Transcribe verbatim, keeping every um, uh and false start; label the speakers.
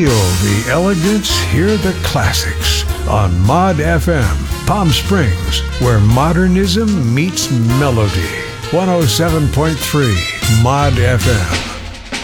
Speaker 1: Feel the elegance, hear the classics on Mod F M, Palm Springs, where modernism meets melody. one oh seven point three Mod F M.